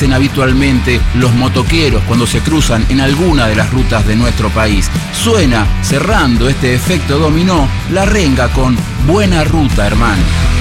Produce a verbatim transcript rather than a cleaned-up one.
habitualmente los motoqueros cuando se cruzan en alguna de las rutas de nuestro país. Suena, cerrando este efecto dominó, La Renga con Buena Ruta, hermano.